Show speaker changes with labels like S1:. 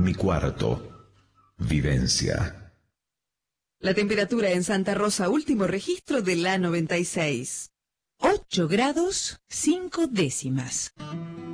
S1: mi cuarto. Vivencia.
S2: La temperatura en Santa Rosa, último registro de la 96.
S3: 8 grados 5 décimas.